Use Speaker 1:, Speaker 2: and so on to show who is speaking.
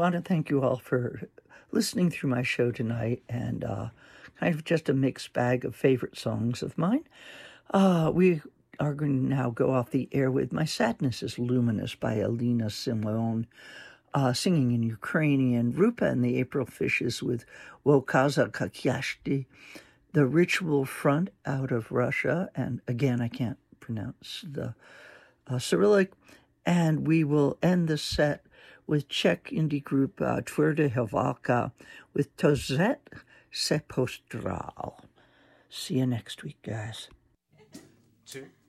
Speaker 1: want to thank you all for listening through my show tonight, and kind of just a mixed bag of favorite songs of mine. We are going to now go off the air with My Sadness is Luminous by Alina Simone, singing in Ukrainian, Rupa and the April Fishes with Wokaza Kakyashti, The Ritual Front out of Russia, and again, I can't pronounce the Cyrillic, and we will end the set with Czech indie group Tvrde Hlava with Tozet se postral. See you next week, guys.
Speaker 2: 2